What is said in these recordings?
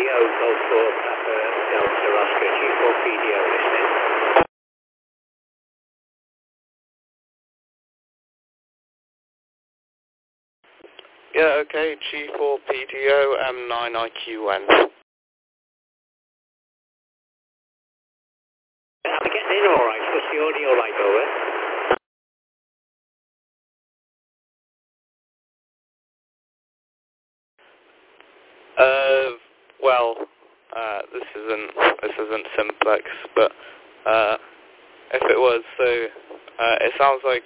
Golf 4 Papa Delta Oscar, G4 PDO listening. Yeah, okay, G4 PDO M9IQN. Am I getting in alright? What's the audio like over? Well, this isn't simplex, but if it was, so it sounds like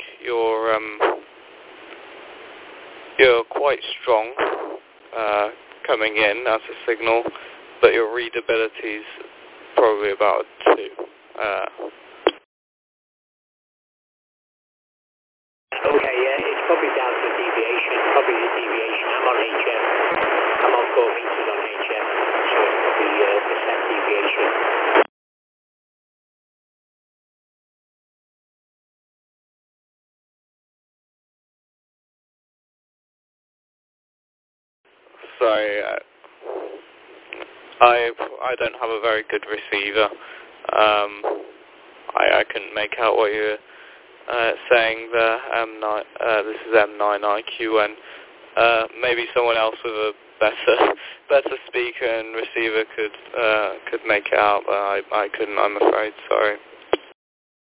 you're quite strong coming in as a signal, but your readability's probably about a 2. Okay, yeah, it's probably down to the deviation. Probably the deviation. I'm on HF. I'm on 4 meters on HF, so it's probably the set deviation. Sorry, I don't have a very good receiver. I couldn't make out what you were saying there. This is M9IQN. Maybe someone else with a better speaker and receiver could make it out, but I couldn't. I'm afraid. Sorry.